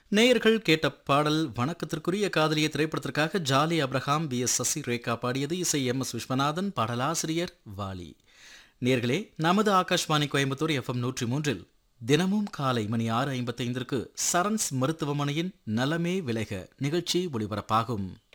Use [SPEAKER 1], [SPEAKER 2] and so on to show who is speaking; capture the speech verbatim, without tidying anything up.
[SPEAKER 1] நேயர்கள் கேட்ட பாடல் வணக்கத்திற்குரிய காதலிய திரைப்படத்திற்காக jolly Abraham B S Sasi Rekha பாடியது. இசை எம் எஸ் விஸ்வநாதன், பாடலாசிரியர் வாலி. நேர்களே, நமது ஆகாஷ்வாணி கோயம்புத்தூர் எஃப்எம் நூற்றி மூன்றில் தினமும் காலை மணி ஆறு ஐம்பத்தைந்திற்கு சரண்ஸ் மருத்துவமனையின் நலமே விலக நிகழ்ச்சி ஒளிபரப்பாகும்.